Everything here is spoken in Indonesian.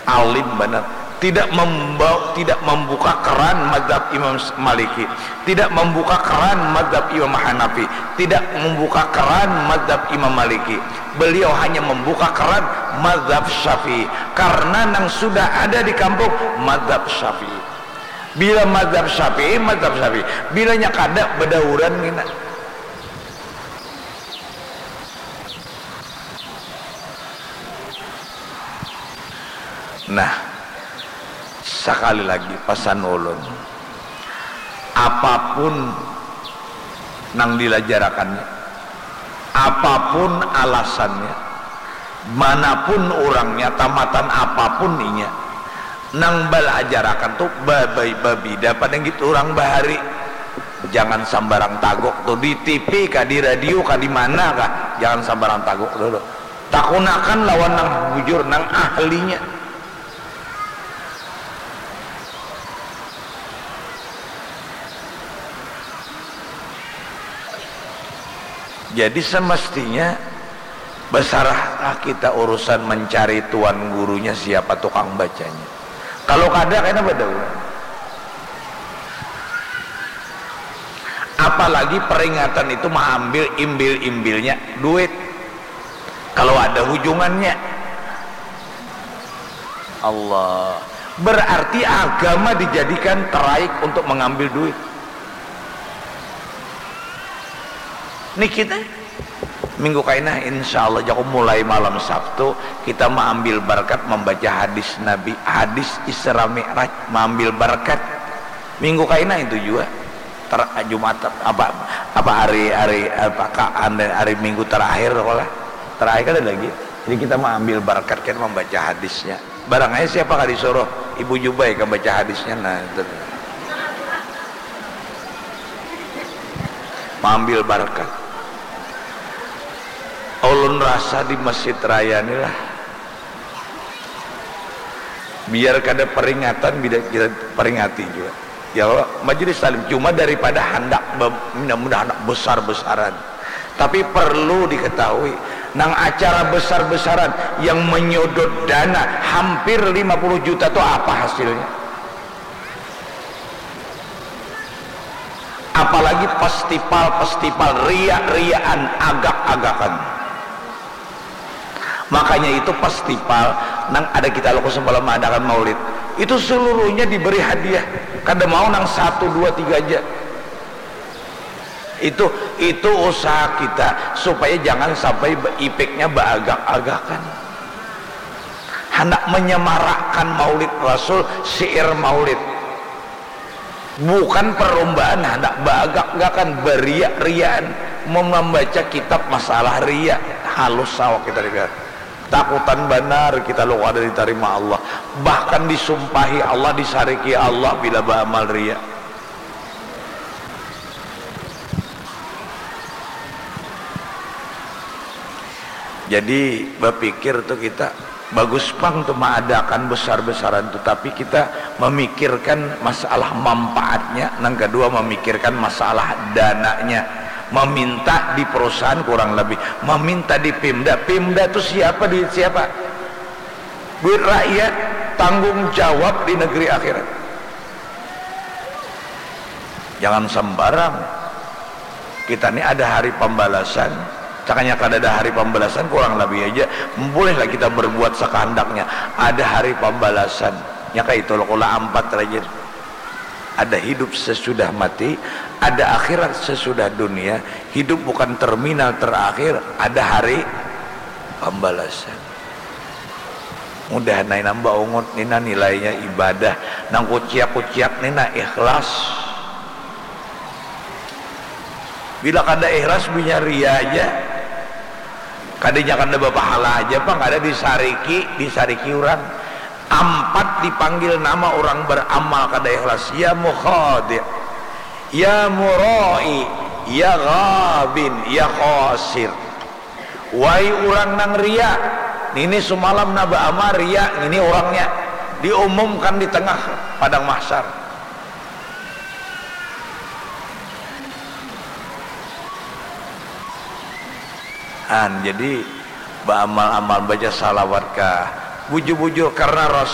alim benar, tidak membuka keran mazhab Imam Maliki, tidak membuka keran mazhab Imam Hanafi, tidak membuka keran mazhab Imam Maliki. Beliau hanya membuka keran mazhab Syafi'i, karena nang sudah ada di kampung mazhab Syafi'i. Bila mazhab Syafi'i, bilanya kada bedauran ngina. Nah, sekali lagi pesan ulun, apapun nang dilajarakannya, apapun alasannya, manapun orangnya, tamatan apapun inya, nang balajarakan tuh babi dapat yang gitu orang bahari. Jangan sambarang tagok tuh di TV kah, di radio kah, di mana kah, jangan sambarang tagok dulu. Takunakan lawan nang bujur, nang ahlinya. Jadi semestinya besarlah kita urusan mencari tuan gurunya, siapa tukang bacanya. Kalau kada kena bedauran. Apalagi peringatan itu mengambil imbil-imbilnya duit. Kalau ada hujungannya, Allah, berarti agama dijadikan teraik untuk mengambil duit. Nih kita minggu kainah insyaallah jago mulai malam Sabtu kita mengambil berkat membaca hadis Nabi, hadis Isra Mi'raj, mengambil berkat. Minggu kainah itu juga Jumat apa hari Minggu terakhir kan ada lagi. Jadi kita mengambil berkat kan membaca hadisnya. Barangnya siapa kali disuruh Ibu Jubai kan baca hadisnya. Nah itu mengambil berkat. Ulun rasa di Masjid Raya ini lah, biar kada peringatan, bila kita peringati juga ya Allah, majelis salim cuma daripada hendak mudah-mudahan besar-besaran, tapi perlu diketahui nang acara besar-besaran yang menyodot dana hampir 50 juta itu apa hasilnya? Apalagi festival riak-riaan, agak-agakan. Makanya itu festival nang ada kita lakukan sebelum mengadakan maulid itu seluruhnya diberi hadiah, kada mau nang 1, 2, 3 aja. Itu usaha kita supaya jangan sampai ipeknya beagak-agakan. Hendak menyemarakkan maulid Rasul, syair maulid, bukan perlombaan hendak beagak-agakan, beriak-riaan, membaca kitab masalah riak, halus sawak kita dengar. Takutan benar kita lo ada diterima Allah, bahkan disumpahi Allah, disariki Allah bila beramal riya. Jadi berpikir tuh kita bagus pang tuh mengadakan besar-besaran tuh, tapi kita memikirkan masalah manfaatnya, yang kedua memikirkan masalah dananya. Meminta di perusahaan kurang lebih, meminta di Pemda itu siapa, duit siapa? Duit rakyat, tanggung jawab di negeri akhirat. Jangan sembarang. Kita ini ada hari pembalasan, cakanya kada ada hari pembalasan kurang lebih aja bolehlah kita berbuat sekehendaknya. Ada hari pembalasan ya kayak itu loh, 4 terakhir. Ada hidup sesudah mati, ada akhirat sesudah dunia. Hidup bukan terminal terakhir, ada hari pembalasan. Mudah naik nambah ungut nina nilainya ibadah, nang kuciak nina ikhlas. Bila kada ikhlas punya ria aja, kadanya kada bapahala aja pak, kada disariki orang. 4 dipanggil nama orang beramal kada ikhlas, ya mukhadi, ya murai, ya ghabin, ya khasir. Wahai orang nang ria, ini semalam naba amal ria, ini orangnya diumumkan di tengah padang mahsyar. Jadi beramal-amal baca salawat kah, bujur-bujur karena Rasul